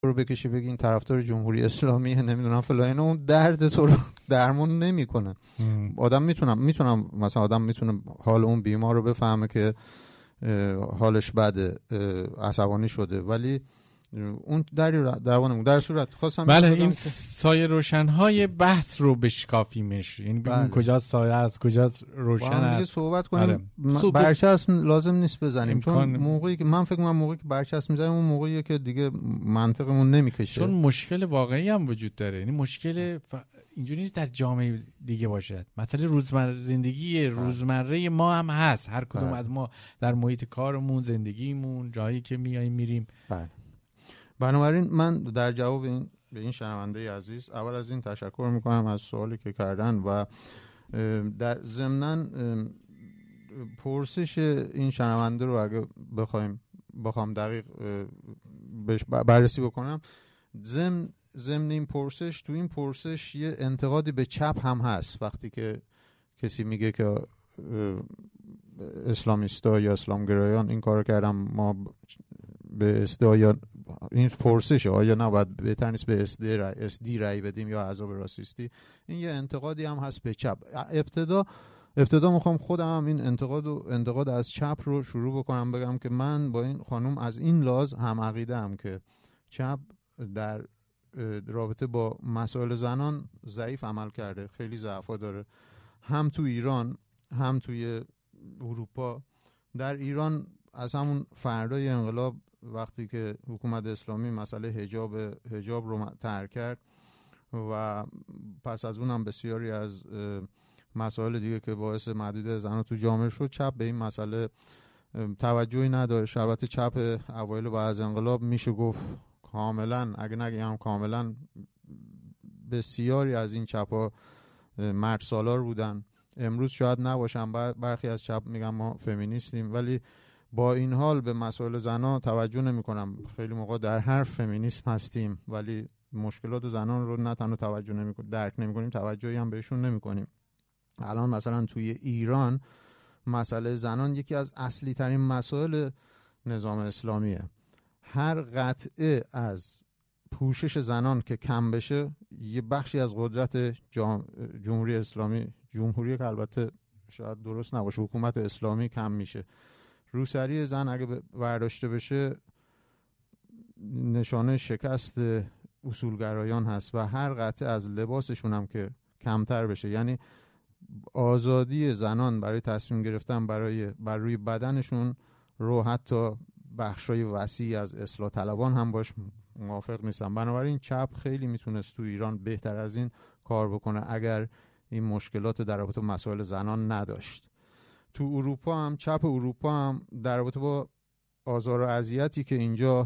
رو بکشی بگی این طرفدار جمهوری اسلامیه نمیدونم فلان، اون درد تو رو درمون نمیکنه. آدم میتونم مثلا آدم میتونه حال اون بیمار رو بفهمه که حالش بده، عصبانی شده، ولی اون در صورت خواستم بله این سایه روشن‌های بحث رو بشکافیمش، یعنی بگیم کجا سایه است کجا روشن است. دیگه صحبت کنیم. برچسب لازم نیست بزنیم، چون موقعی که من فکر کنم موقعی که برچسب میزنیم اون موقعیه که دیگه منطقمون نمیکشه، چون مشکل واقعی هم وجود داره. یعنی مشکل اینجوری نیست در جامعه دیگه باشد، مثلا زندگی روزمره ما هم هست، هر کدوم از ما در محیط کارمون، زندگیمون، جایی که میایم میریم. بنابراین من در جواب به این شنونده عزیز اول از این تشکر میکنم از سوالی که کردن و در ضمناً پرسش این شنونده رو اگه بخوام دقیق بهش بررسی بکنم، ضمن این پرسش، تو این پرسش یه انتقادی به چپ هم هست. وقتی که کسی میگه که اسلامیستا یا اسلامگرایان این کارو کردن، ما به اسدا یا این پرسشه آیا نباید بهتر نیست به اسدی رای بدیم یا عذاب راسیستی، این یه انتقادی هم هست به چپ. ابتدا میخوام خودم هم این انتقاد از چپ رو شروع بکنم، بگم که من با این خانم از این لحاظ هم عقیده ام که چپ در رابطه با مسائل زنان ضعیف عمل کرده، خیلی ضعفا داره، هم تو ایران هم توی اروپا. در ایران از همون فردای انقلاب وقتی که حکومت اسلامی مسئله حجاب رو طرح کرد و پس از اونم بسیاری از مسائل دیگه که باعث محدودیت زنان تو جامعه شد، چپ به این مسئله توجهی نداشت. البته چپ اوایل بعد از انقلاب میشه گفت کاملا، اگه نگم کاملا، بسیاری از این چپ‌ها مرد سالار بودن. امروز شاید نباشن، برخی از چپ میگن ما فمینیستیم، ولی با این حال به مسائل زنان توجه نمی‌کنم. خیلی موقع در حرف فمینیسم هستیم ولی مشکلات زنان رو نه تنها توجه نمی‌کنیم، درک نمی‌کنیم، توجهی هم بهشون نمی‌کنیم. الان مثلا توی ایران مسئله زنان یکی از اصلی ترین مسائل نظام اسلامیه. هر قطعه از پوشش زنان که کم بشه، یه بخشی از قدرت جمهوری اسلامی، جمهوری که البته شاید درست نباشه، حکومت اسلامی کم میشه. روسری زن اگه برداشته بشه نشانه شکست اصولگرایان هست و هر قطعه از لباسشون هم که کمتر بشه، یعنی آزادی زنان برای تصمیم گرفتن بر روی بدنشون رو حتی بخشای وسیع از اصلاح طلبان هم باش موافق نیستن. بنابراین چپ خیلی میتونست تو ایران بهتر از این کار بکنه اگر این مشکلات در رابطه با مسائل زنان نداشت. تو اروپا هم چپ اروپا هم در رابطه با آزار و اذیتی که اینجا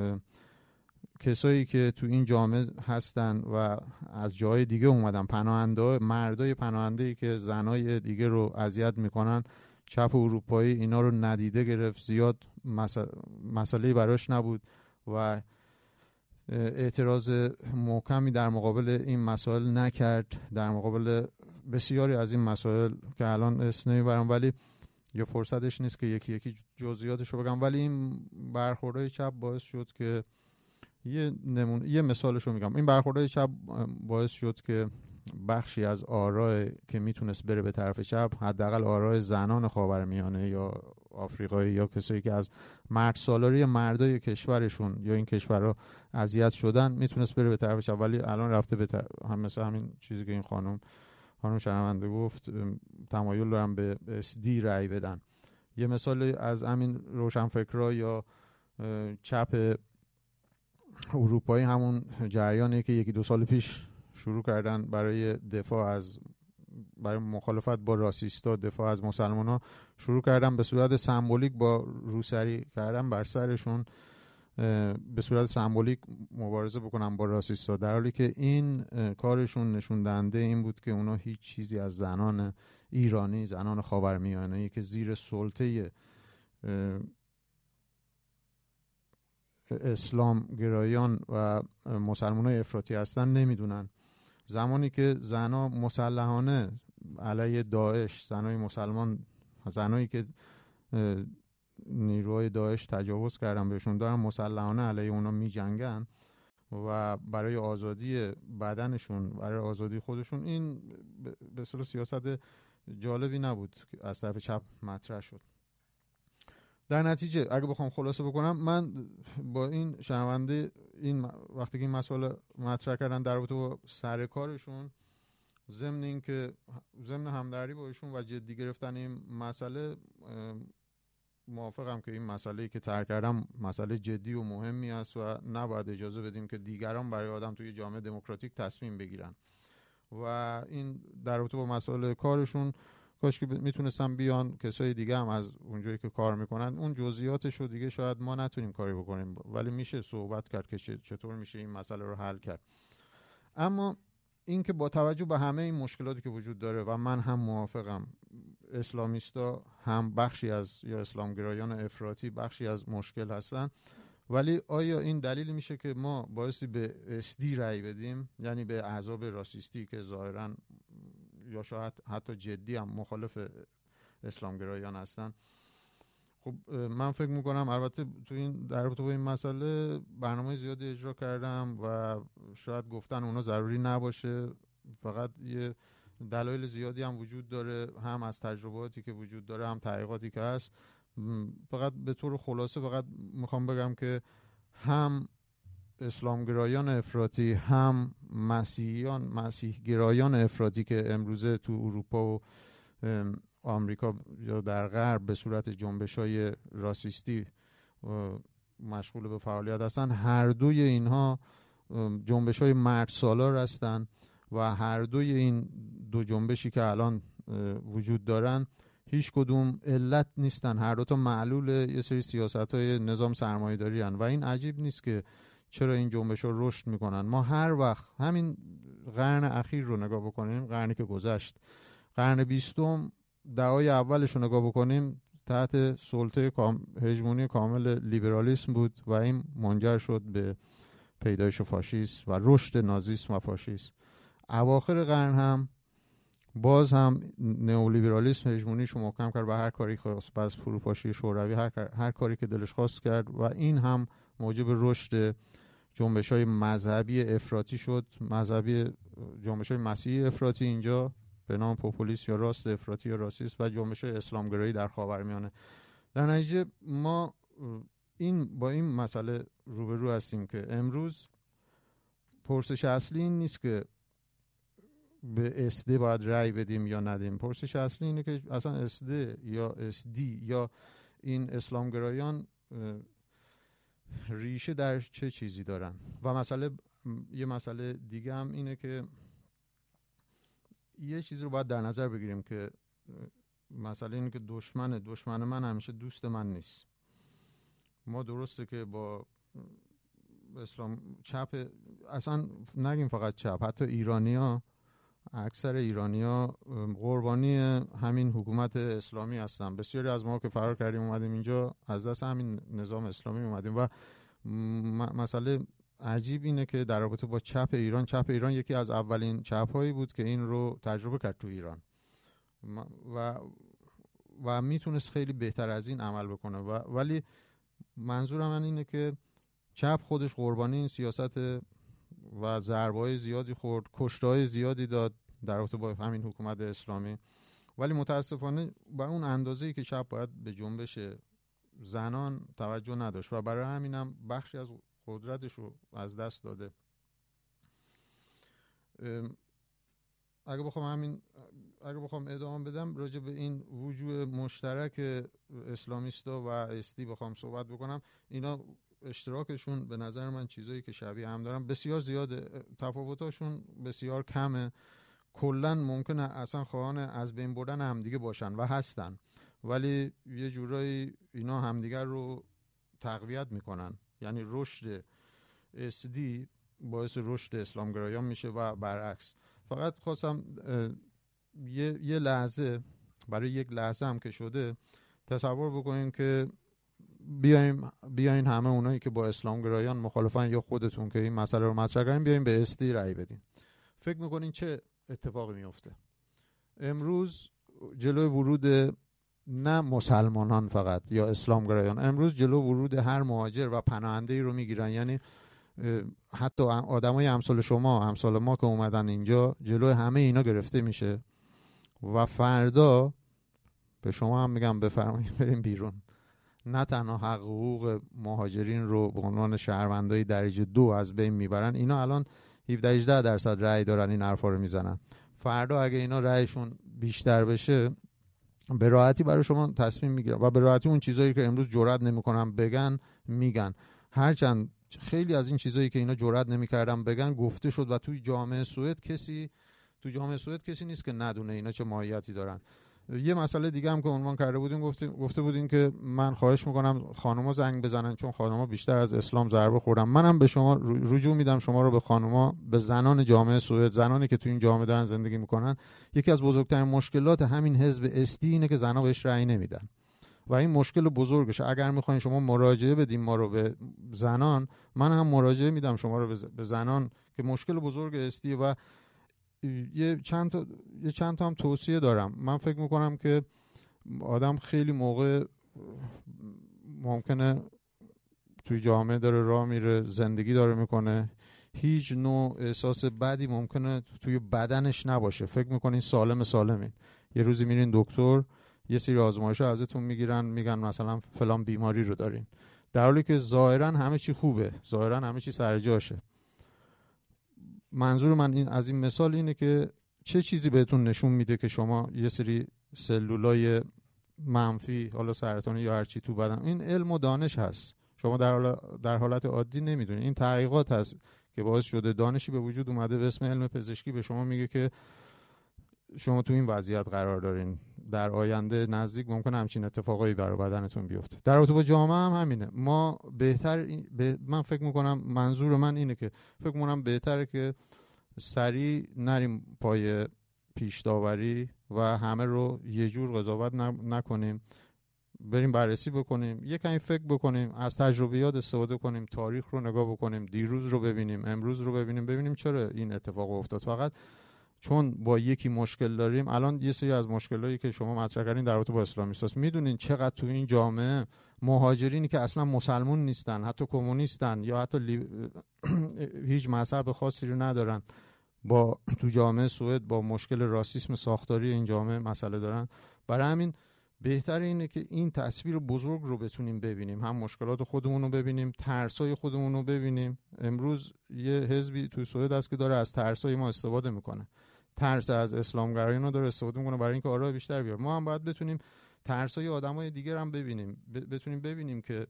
کسایی که تو این جامعه هستن و از جای دیگه اومدن، مردای پناهنده‌ای که زنای دیگه رو اذیت میکنن، چپ اروپایی اینا رو ندیده گرفت، زیاد مسئله براش نبود و اعتراض محکمی در مقابل این مسائل نکرد، در مقابل بسیاری از این مسائل که الان اسم نمیبرم ولی یه فرصتش نیست که یکی یکی جزئیاتشو بگم، ولی این برخوردهای چپ باعث شد که یه مثالشو میگم. این برخوردهای چپ باعث شد که بخشی از آرای که میتونست بره به طرف چپ، حداقل آرای زنان خاورمیانه یا آفریقایی یا کسایی که از مرد سالاری مردای کشورشون یا این کشورها اذیت شدن، میتونست بره به طرف چپ، ولی الان رفته به مثلا همین چیزی که این خانم شنونده گفت، تمایل دارن به اسدی رأی بدن. یه مثال از همین روشنفکرها یا چپ اروپایی همون جریانی که 1-2 سال پیش شروع کردن برای مخالفت با راسیستا، دفاع از مسلمان‌ها، شروع کردن به صورت سمبولیک با روسری کردن بر سرشون، به صورت سمبولیک مبارزه بکنن با راسیستا، در حالی که این کارشون نشون دهنده این بود که اونا هیچ چیزی از زنان ایرانی، زنان خاورمیانه‌ای که زیر سلطه اسلام گرایان و مسلمانای افراطی هستن نمیدونن. زمانی که زنا مسلحانه علیه داعش، زنای مسلمان، زنایی که نیروهای داعش تجاوز کردن بهشون، دارن مسلحانه علیه اونا می جنگن، و برای آزادی بدنشون، برای آزادی خودشون، این به اصطلاح سیاست جالبی نبود که از طرف چپ مطرح شد. در نتیجه اگه بخوام خلاصه بکنم، من با این شنونده این وقتی که این مسئله مطرح کردن در رابطه با سر کارشون، ضمن همدردی با ایشون و جدی گرفتن این مسئله، موافقم که این مسئله‌ای که طرح کردم مسئله جدی و مهمی است و نباید اجازه بدیم که دیگران برای آدم توی جامعه دموکراتیک تصمیم بگیرن. و این در رابطه با مسئله کارشون کاش که میتونستم بیان کسای دیگه هم از اونجایی که کار میکنن، اون جزئیاتش رو دیگه شاید ما نتونیم کاری بکنیم، ولی میشه صحبت کرد که چطور میشه این مسئله رو حل کرد. اما این که با توجه به همه این مشکلاتی که وجود داره و من هم موافقم، اسلامیستا هم بخشی از یا اسلامگرایان افراطی بخشی از مشکل هستن، ولی آیا این دلیل میشه که ما بایستی به اسدی رأی بدیم، یعنی به احزاب راسیستی که ظاهراً یا شاید حتی جدی هم مخالف اسلامگرایان هستن؟ خب من فکر میکنم، البته تو این در رابطه با این مسئله برنامه زیادی اجرا کردم و شاید گفتن اونا ضروری نباشه، فقط یه دلایل زیادی هم وجود داره، هم از تجرباتی که وجود داره، هم تحقیقاتی که هست. فقط به طور خلاصه فقط میخوام بگم که هم اسلامگرایان افراطی، هم مسیحگرایان افراطی که امروزه تو اروپا و آمریکا یا در غرب به صورت جنبش‌های راسیستی مشغول به فعالیت هستن، هر دوی اینها جنبش‌های مردسالار هستن و هر دوی این دو جنبشی که الان وجود دارن هیچ کدوم علت نیستن، هر دو تا معلول یه سری سیاست‌های نظام سرمایه‌داری هستن و این عجیب نیست که چرا این جنبش‌ها رشد میکنن. ما هر وقت همین قرن اخیر رو نگاه بکنیم، قرنی که گذشت، قرن 20م دهه‌های اولش رو نگاه بکنیم، تحت سلطه هژمونی کامل لیبرالیسم بود و این منجر شد به پیدایش فاشیسم و رشد نازیسم و فاشیسم. اواخر قرن هم باز هم نئولیبرالیسم هژمونیشو محکم کرد و هر کاری خواست، باز فروپاشی شوروی هر کاری که دلش خواست کرد و این هم موجب رشد جنبش‌های مذهبی افراطی شد، جنبش‌های مسیحی افراطی اینجا به نام پوپولیسم یا راست افراطی یا راسیست و جنبش‌های اسلامگرایی در خاورمیانه. در نتیجه ما با این مسئله روبرو هستیم که امروز پرسش اصلی این نیست که به اسد باید رأی بدیم یا ندیم. پرسش اصلی اینه که اصلا اسد یا اسدی یا این اسلامگرایان ریشه در چه چیزی دارن. و یه مسئله دیگه هم اینه که یه چیزی رو باید در نظر بگیریم که مسئله اینه که دشمن من همیشه دوست من نیست. ما درسته که با اسلام چپ، اصلا نگیم فقط چپ، حتی ایرانی‌ها، اکثر ایرانی‌ها قربانی همین حکومت اسلامی هستن. بسیاری از ما که فرار کردیم اومدیم اینجا از دست همین نظام اسلامی اومدیم و مسئله عجیب اینه که در رابطه با چپ ایران یکی از اولین چپ‌هایی بود که این رو تجربه کرد تو ایران و میتونست خیلی بهتر از این عمل بکنه ولی منظورم من اینه که چپ خودش قربانی این سیاست و ضربه‌های زیادی خورد، کشته‌های زیادی داد در رابطه با همین حکومت اسلامی، ولی متاسفانه با اون اندازه‌ای که چپ باید به جنبش زنان توجه نداشت و برای همینم بخشی از قدرتش رو از دست داده. اگه بخوام ادامه بدم راجع به این وجوه مشترک اسلامیستا و اسدی بخوام صحبت بکنم، اینا اشتراکشون به نظر من چیزایی که شبیه هم دارن بسیار زیاده، تفاوتاشون بسیار کمه، کلا ممکنه اصلا خواهان از بین بردن همدیگه باشن و هستن، ولی یه جورایی اینا همدیگر رو تقویت میکنن. یعنی رشد اسدی باعث رشد اسلامگرایان میشه و برعکس. فقط خواستم یه لحظه، برای یک لحظه هم که شده، تصور بکنین که بیاین همه اونایی که با اسلامگرایان مخالفن یا خودتون که این مسئله رو مطرح کردین بیاین به اسدی رأی بدین. فکر میکنین چه اتفاقی میفته؟ امروز جلوی ورود نه مسلمانان فقط یا اسلامگرایان، امروز جلو ورود هر مهاجر و پناهنده‌ای رو میگیرن. یعنی حتی آدمای امثال شما، امثال ما که اومدن اینجا، جلوی همه اینا گرفته میشه و فردا به شما هم میگم بفرمایید بریم بیرون. نه تنها حق حقوق مهاجرین رو به عنوان شهروندای درجه 2 از بین میبرن، اینا الان 17-18% رأی دارن این حرفا رو میزنن. فردا اگه اینا رأیشون بیشتر بشه به راحتی برای شما تصمیم میگیرن و به راحتی اون چیزایی که امروز جرئت نمیکنن بگن میگن. هرچند خیلی از این چیزایی که اینا جرئت نمیکردن بگن گفته شد و توی جامعه سوئد کسی نیست که ندونه اینا چه ماهیتی دارن. یه مسئله دیگه هم که عنوان کرده بودیم، گفته بودین که من خواهش میکنم خانوما زنگ بزنن چون خانوما بیشتر از اسلام ضربه خوردن. منم به شما رجوع میدم شما رو به خانوما، به زنان جامعه سوئد، زنانی که تو این جامعه دارن زندگی میکنن. یکی از بزرگترین مشکلات همین حزب استی اینه که زنا بهش رأی نمیدن و این مشکل بزرگشه. اگر میخواین شما مراجعه بدیم ما رو به زنان، من هم مراجعه میدم شما رو به زنان که مشکل بزرگ استی. و یه چند تا هم توصیه دارم. من فکر میکنم که آدم خیلی موقع ممکنه توی جامعه داره راه میره، زندگی داره میکنه، هیچ نوع احساس بدی ممکنه توی بدنش نباشه، فکر میکنین سالمین. یه روزی میرین دکتر، یه سری آزمایش‌ها ازتون میگیرن، میگن مثلا فلان بیماری رو دارین، در حالی که ظاهرا همه چی خوبه، ظاهرا همه چی سر جاشه. منظور من از این مثال اینه که چه چیزی بهتون نشون میده که شما یه سری سلولای منفی، حالا سرطانی یا هر چی تو بدن، این علم و دانش هست، شما در حالت عادی نمیدونید. این تحقیقات هست که باعث شده دانشی به وجود اومده به اسم علم پزشکی به شما میگه که شما تو این وضعیت قرار دارین، در آینده نزدیک ممکنه همچین اتفاقایی برای بدنتون بیفته. در رابطه با جامعه هم همینه. ما من فکر میکنم، منظور من اینه که فکر میکنم بهتره که سریع نریم پای پیش داوری و همه رو یه جور قضاوت نکنیم، بریم بررسی بکنیم، یه کمی فکر بکنیم، از تجربیات استفاده کنیم، تاریخ رو نگاه بکنیم، دیروز رو ببینیم، امروز رو ببینیم چرا این اتفاق افتاد. فقط چون با یکی مشکل داریم، الان یه سری از مشکلایی که شما مطرح کردین در رابطه با اسلامیستاست، میدونین چقدر تو این جامعه مهاجرینی که اصلا مسلمون نیستن، حتی کمونیستن یا حتی هیچ مذهب خاصی رو ندارن، با تو جامعه سوئد با مشکل راسیسم ساختاری این جامعه مسئله دارن. برای همین بهتر اینه که این تصویر بزرگ رو بتونیم ببینیم، هم مشکلات خودمون رو ببینیم، ترسای خودمون رو ببینیم. امروز یه حزبی تو سوئد هست که داره از ترسای ما استفاده میکنه، ترس از اسلامگرایان رو داره استفاده میکنه برای اینکه آرای بیشتر بیاره. ما هم باید بتونیم ترسای آدمای دیگر هم ببینیم، بتونیم ببینیم که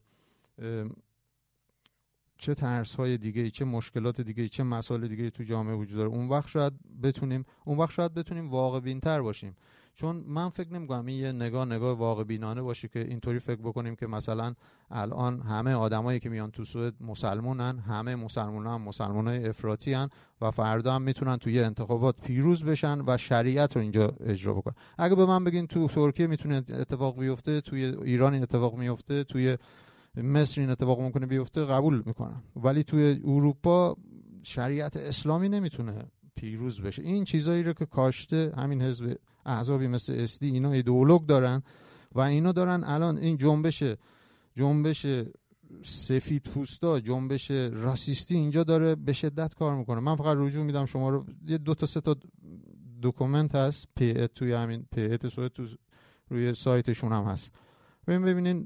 چه ترس‌های دیگه، چه مشکلات دیگه، چه مسائل دیگه تو جامعه وجود داره. اون وقت شاید بتونیم واقع بین‌تر باشیم. چون من فکر نمی‌کنم این یه نگاه واقع بینانه باشه که اینطوری فکر بکنیم که مثلا الان همه آدمایی که میان تو سوئد مسلمونن، همه مسلمان‌ها هم مسلمانای افراطی ان و فردا هم میتونن توی انتخابات پیروز بشن و شریعت رو اینجا اجرا بکنن. اگه به من بگین تو ترکیه میتونه اتفاق بیفته، توی ایران این اتفاق میفته، توی مصر این اتفاق ممکنه بیفته، قبول میکنم، ولی توی اروپا شریعت اسلامی نمیتونه پیروز بشه. این چیزایی رو که کاشته همین حزب، احزابی مثل اسدی، اینا ایدئولوگ دارن و اینا دارن الان این جنبش سفید پوستا، جنبش راسیستی اینجا داره به شدت کار میکنه. من فقط رجوع میدم شما رو، یه 2-3 دکومنت هست پیئت، توی همین پیئت سوئد تو روی سایتشون هم هست، ببینین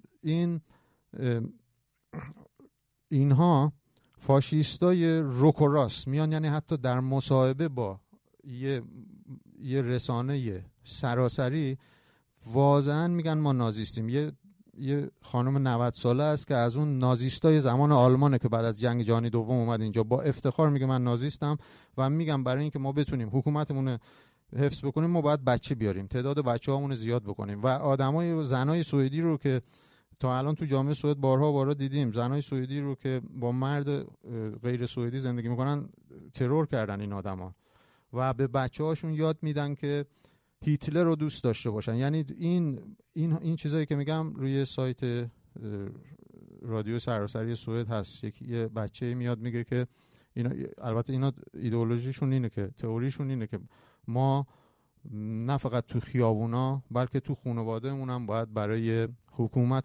اینها فاشیستای رک و راست میان، یعنی حتی در مصاحبه با یه رسانه سراسری واضحا میگن ما نازیستیم. یه خانم 90 ساله است که از اون نازیستای زمان آلمانه که بعد از جنگ جهانی دوم اومد اینجا، با افتخار میگه من نازیستم و میگم برای اینکه ما بتونیم حکومتمون حفظ بکنیم ما باید بچه بیاریم، تعداد بچه‌هامون زیاد بکنیم. و زنای سوئدی رو که تا الان تو جامعه سوئد بارها دیدیم، زنای سوئدی رو که با مرد غیر سوئدی زندگی میکنن ترور کردن این آدما و به بچه‌هاشون یاد میدن که هیتلر رو دوست داشته باشن. یعنی این چیزایی که میگم روی سایت رادیو سراسری سوئد هست. یه بچه میاد میگه که البته اینا ایدئولوژیشون اینه که، تئوریشون اینه که ما نه فقط تو خیابونا بلکه تو خانواده‌مون هم باید برای حکومت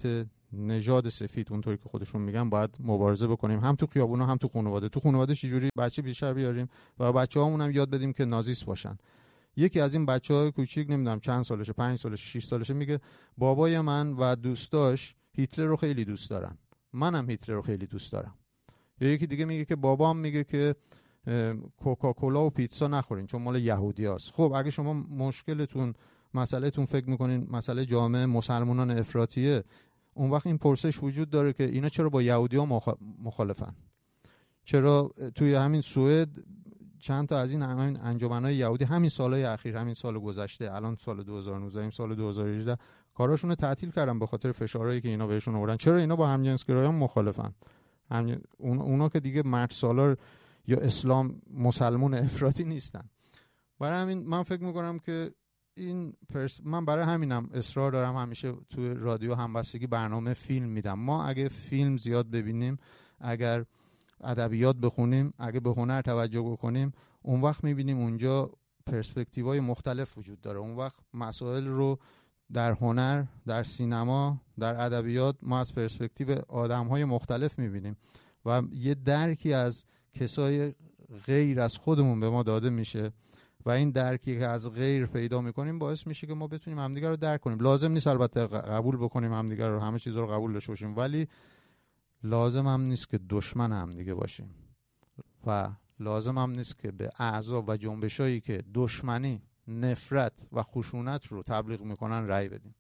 نژاد سفید اونطوری که خودشون میگن باید مبارزه بکنیم، هم تو خیابونا هم تو خانواده. تو خانواده چجوری بچه بیشتر بیاریم و بچه‌هامون هم یاد بدیم که نازیست باشن. یکی از این بچه‌های کوچیک نمیدونم چند سالشه، 5 سالشه 6 سالشه، میگه بابای من و دوستاش هیتلر رو خیلی دوست دارن، منم هیتلر رو خیلی دوست دارم. یا یکی دیگه میگه که بابام میگه که کوکاکولا و پیتزا نخورین چون مال یهودیاست. خب اگه شما مشکلتون مسئلهتون فکر میکنین مسئله جامعه مسلمانان افراطیه، اون وقت این پرسش وجود داره که اینا چرا با یهودی‌ها مخالفن؟ چرا توی همین سوئد چند تا از این همین انجمن‌های یهودی همین سالهای اخیر، همین سال گذشته، الان سال 2019 این سال 2018 کاراشون رو تعطیل کردن به خاطر فشارهایی که اینا بهشون آوردن. چرا اینا با همجنسگرایان مخالفن؟ اونا که دیگه مرد سالار یا اسلام مسلمان افراطی نیستن. برای همین من فکر میکنم که من برای همینم اصرار دارم همیشه توی رادیو همبستگی برنامه فیلم میدم. ما اگه فیلم زیاد ببینیم، اگر ادبیات بخونیم، اگه به هنر توجه بکنیم، اون وقت میبینیم اونجا پرسپکتیوهای مختلف وجود داره. اون وقت مسائل رو در هنر، در سینما، در ادبیات ما از پرسپکتیو آدم‌های مختلف میبینیم و یه درکی از کسای غیر از خودمون به ما داده میشه و این درکی که از غیر پیدا میکنیم باعث میشه که ما بتونیم همدیگر رو درک کنیم. لازم نیست البته قبول بکنیم همدیگر رو، همه چیز رو قبول داشته باشیم، ولی لازم هم نیست که دشمن همدیگه باشیم و لازم هم نیست که به احزاب و جنبشایی که دشمنی، نفرت و خشونت رو تبلیغ میکنن رأی بدیم.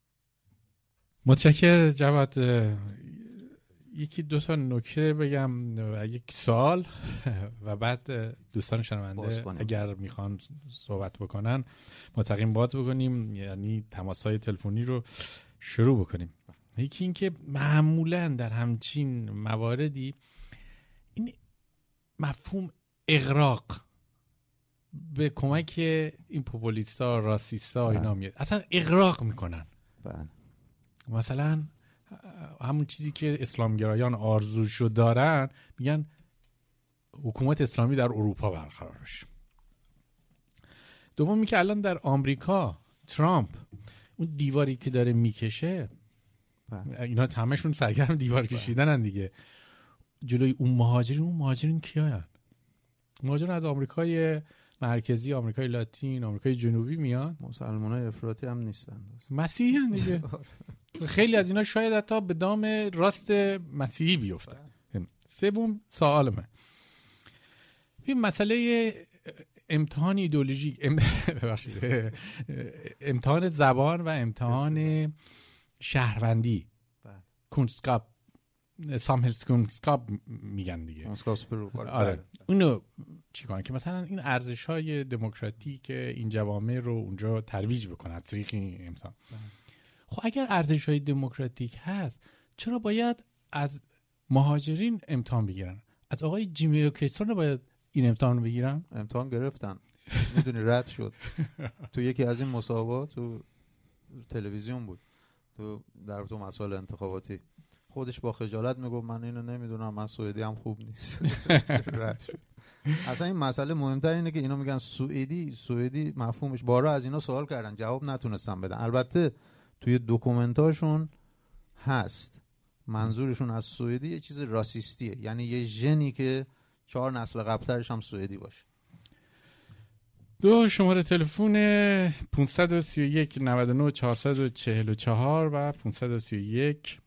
متشکرم جواد. یکی دو تا نکته بگم، یک سوال و بعد دوستان شنونده اگر میخوان صحبت بکنن متقیم بات بکنیم، یعنی تماس‌های تلفنی رو شروع بکنیم. یکی این که معمولا در همچین مواردی این مفهوم اغراق به کمک این پوپولیستا، راسیستا اینا میاد، اصلا اغراق میکنن. مثلا همون چیزی که اسلامگرایان آرزوشو دارن، میگن حکومت اسلامی در اروپا برقرار بشه. دومی که الان در آمریکا ترامپ اون دیواری که داره میکشه، اینا همشون سرگرم دیوار کشیدنن دیگه، جلوی اون مهاجرین کیان؟ مهاجرین از آمریکای مرکزی، آمریکای لاتین، آمریکای جنوبی میان. مسلمانای افراطی هم نیستن، مسیحی هم دیگه. خیلی از اینا شاید حتی به دام راست مسیحی بیفتن. سوم سوال من، این مسئله امتحان ایدئولوژیک، امتحان زبان و امتحان شهروندی، کنسکاپ، سامهلسکونسکاپ میگن دیگه. آره. اونو چیکار که مثلا این ارزش‌های دموکراتیک این جوامع رو اونجا ترویج بکنه از طریق این امتحان. خب اگر ارزش‌های دموکراتیک هست، چرا باید از مهاجرین امتحان بگیرن؟ از آقای جیمی اوکیسون باید این امتحان بگیرن؟ امتحان گرفتن، میدونی رد شد. تو یکی از این مسابقات تو تلویزیون بود، تو مسائل انتخاباتی، خودش با خجالت میگفت من اینو نمیدونم، من سوئدی هم خوب نیست. رد شد. اصلا این مسئله مهمتر اینه که اینا میگن سوئدی مفهومش، بارها از اینا سوال کردن جواب نتونستن بدن. البته توی دکومنتاشون هست منظورشون از سوئدی یه چیز راسیستیه، یعنی یه ژنی که 4 نسل قبلترش هم سوئدی باشه. دو شماره تلفن 531 99 444 و 531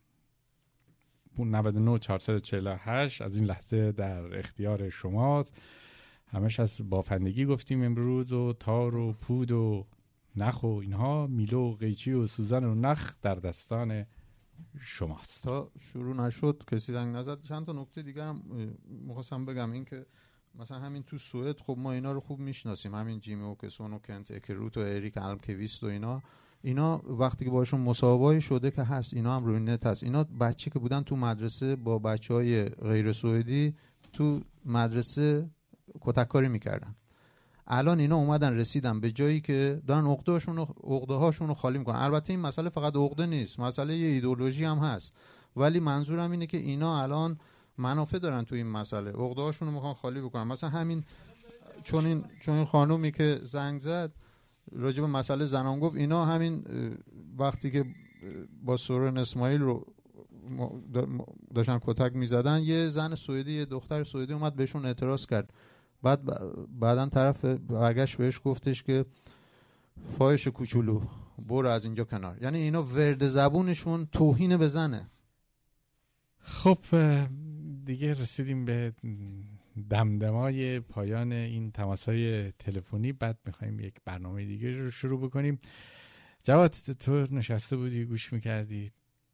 99 448 از این لحظه در اختیار شماست. همش از بافندگی گفتیم امروز و تار و پود و نخ و اینها، میلو و قیچی و سوزن و نخ در دستان شماست. تا شروع نشد کسی زنگ نزد. چند تا نکته دیگه هم می‌خواستم بگم، این که مثلا همین تو سوئد خب ما اینا رو خوب میشناسیم، همین جیمی اوکسون و کنت اکروت و اریک المکویست و اینا وقتی که باشون مصاحبه شده که هست، اینا هم روی نت هست، اینا بچه که بودن تو مدرسه با بچهای غیر سوئدی تو مدرسه کتککاری میکردن. الان اینا اومدن رسیدن به جایی که دارن عقده هاشون رو خالی میکنن. البته این مسئله فقط عقده نیست، مسئله یه ایدئولوژی هم هست، ولی منظورم اینه که اینا الان منافع دارن تو این مسئله، عقده هاشون رو میخوان خالی بکنن. مثلا همین چون این خانومی که زنگ زد راجع به مسئله زنان گفت، اینا همین وقتی که با سورن اسماعیل رو داشتن کتک میزدن، یه زن سوئدی یه دختر سوئدی اومد بهشون اعتراض کرد. بعداً طرف برگشت بهش گفتش که فاحش کوچولو برو از اینجا کنار. یعنی اینا ورد زبونشون توهین به زنه. خب دیگه رسیدیم به دمدمای پایان این تماس‌های تلفنی. بعد می‌خوایم یک برنامه دیگه رو شروع بکنیم. جواد تو نشسته بودی گوش می‌کردی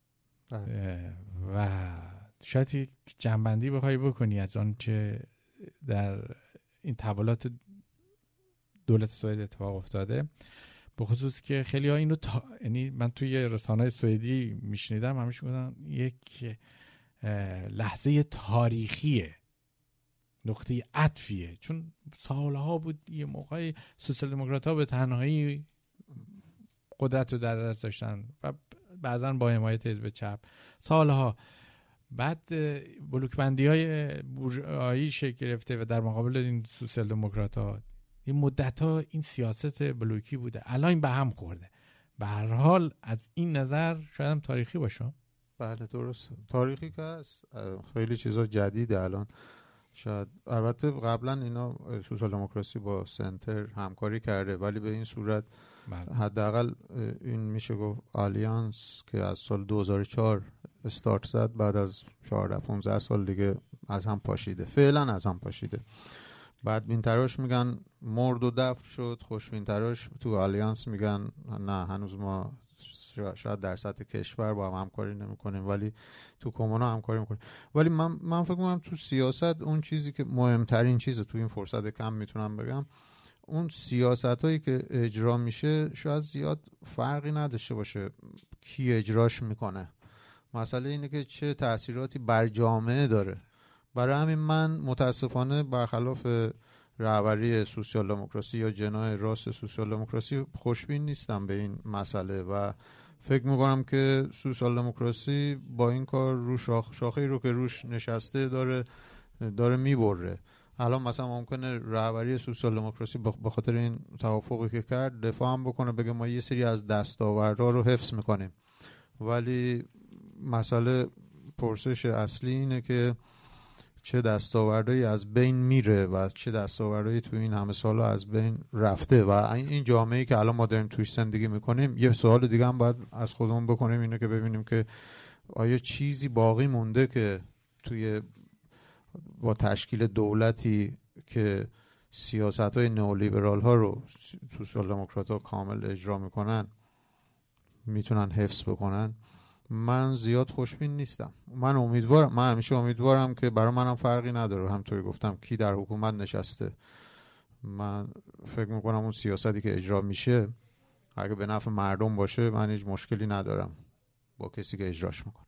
و شاید یک جنبندی بخوای بکنی از آن چه در این تحولات دولت سوئد اتفاق افتاده، به خصوص که خیلی ها اینو یعنی من توی رسانه‌های سوئدی میشنیدم همیشه میگن یک لحظه تاریخیه، نقطه عطفیه، چون سالها بود یه موقعی سوسیال دموکرات‌ها به تنهایی قدرت رو در دست داشتن و بعضا با حمایت حزب چپ سالها. بعد بلوک بندی های بورژوایی شکل گرفته و در مقابل این سوسیال دموکرات‌ها این مدت‌ها این سیاست بلوکی بوده، الان به هم خورده. به هر حال از این نظر شاید هم تاریخی باشه. بله درست، تاریخی که هست، خیلی چیزا جدیده الان. شاید البته قبلا اینا سوسیال دموکراسی با سنتر همکاری کرده، ولی به این صورت حداقل این میشه گفت آلیانس که از سال 2004 استارت زد، بعد از 14-15 سال دیگه از هم پاشیده، فعلا از هم پاشیده. بعد بین تراش میگن مرد و دفن شد، خوشبین تراش تو آلیانس میگن نه هنوز ما شاید در سطح کشور با هم همکاری نمی کنیم ولی تو کمونا همکاری میکنیم. ولی من فکر کنم تو سیاست اون چیزی که مهمترین چیزه تو این فرصت کم میتونم بگم، اون سیاست هایی که اجرا میشه شاید زیاد فرقی نداشته باشه کی اجراش میکنه، مسئله اینه که چه تأثیراتی بر جامعه داره. برای همین من متاسفانه برخلاف رهبری سوسیال دموکراسی یا جناح راست سوسیال دموکراسی خوشبین نیستم به این مسئله و فکر میکنم که سوسیال دموکراسی با این کار رو شاخه‌ای رو که روش نشسته داره میبره. الان مثلا ممکنه رهبری سوسیال دموکراسی به خاطر این توافقی که کرد دفاع هم بکنه، بگه ما یه سری از دستاوردها رو حفظ میکنیم، ولی مسئله پرسش اصلی اینه که چه دستاوردهایی از بین میره و چه دستاوردهایی تو این همه سالا از بین رفته و این جامعه‌ای که الان ما داریم توش زندگی میکنیم. یه سوال دیگه هم باید از خودمون بکنیم، اینه که ببینیم که آیا چیزی باقی مونده که توی با تشکیل دولتی که سیاست‌های نئولیبرال ها رو سوسیال دموکرات‌ها کامل اجرا میکنن میتونن حفظ بکنن. من زیاد خوشبین نیستم. من همیشه امیدوارم که برای منم فرقی نداره، همونطوری گفتم کی در حکومت نشسته. من فکر میکنم اون سیاستی که اجرا میشه اگه به نفع مردم باشه من هیچ مشکلی ندارم با کسی که اجراش میکنه.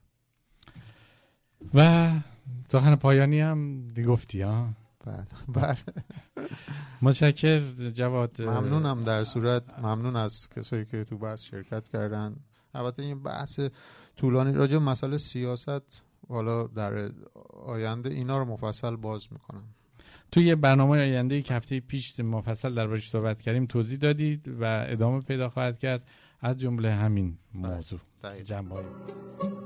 و سخن پایانی هم دی گفتی ها؟ بله. متشکر جواد. ممنونم، در صورت ممنون از کسایی که تو بحث شرکت کردن. البته این بحث طولانی راجع به مسئله سیاست حالا در آینده اینا رو مفصل باز میکنم. توی برنامه آینده که هفته پیش مفصل دربارش صحبت کردیم توضیح دادید و ادامه پیدا خواهد کرد، از جمله همین موضوع جنبه‌ای.